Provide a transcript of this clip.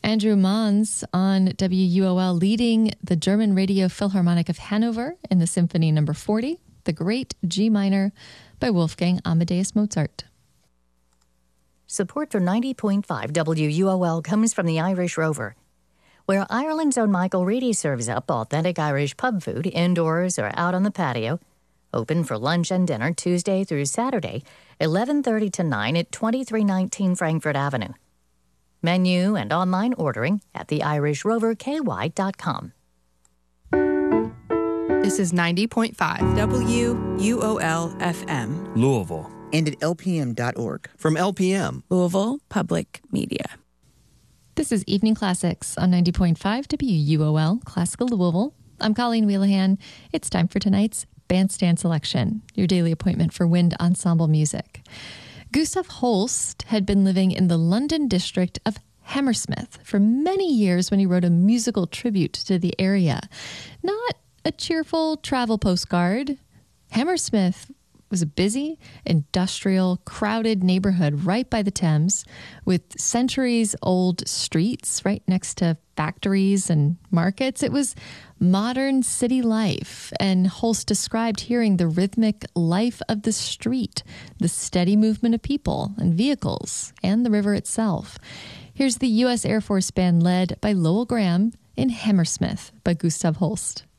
Andrew Manz on WUOL leading the German Radio Philharmonic of Hanover in the Symphony No. 40, the Great G Minor by Wolfgang Amadeus Mozart. Support for 90.5 WUOL comes from the Irish Rover, where Ireland's own Michael Reedy serves up authentic Irish pub food indoors or out on the patio. Open for lunch and dinner Tuesday through Saturday, 11:30 to 9 at 2319 Frankfurt Avenue. Menu and online ordering at theirishroverky.com. This is 90.5 WUOL FM. Louisville. And at lpm.org. From LPM. Louisville Public Media. This is Evening Classics on 90.5 WUOL, Classical Louisville. I'm Colleen Wheelahan. It's time for tonight's Bandstand Selection, your daily appointment for wind ensemble music. Gustav Holst had been living in the London district of Hammersmith for many years when he wrote a musical tribute to the area. Not a cheerful travel postcard. Hammersmith was a busy, industrial, crowded neighborhood right by the Thames with centuries-old streets right next to factories and markets. It was modern city life, and Holst described hearing the rhythmic life of the street, the steady movement of people and vehicles, and the river itself. Here's the U.S. Air Force Band led by Lowell Graham in Hammersmith by Gustav Holst.